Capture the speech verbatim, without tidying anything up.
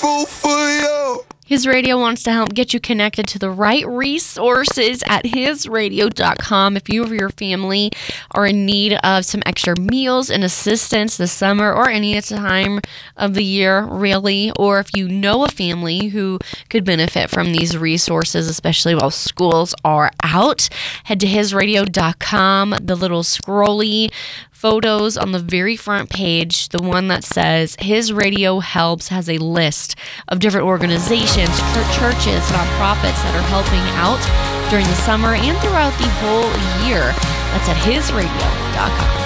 grateful for you. His Radio wants to help get you connected to the right resources at his radio dot com. If you or your family are in need of some extra meals and assistance this summer or any time of the year, really, or if you know a family who could benefit from these resources, especially while schools are out, head to his radio dot com. The little scrolly photos on the very front page, the one that says His Radio Helps, has a list of different organizations, churches, nonprofits that are helping out during the summer and throughout the whole year. That's at his radio dot com.